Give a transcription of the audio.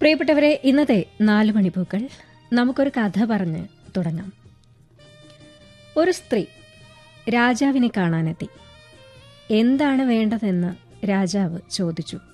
പ്രിയപ്പെട്ടവരെ, ഇന്നത്തെ 4 മണിപ്പൂക്കൾ നമുക്കൊരു കഥ പറഞ്ഞ് തുടങ്ങാം. ഒരു സ്ത്രീ രാജാവിനെ കാണാനെത്തി. എന്താണ് വേണ്ടതെന്ന് രാജാവ് ചോദിച്ചു.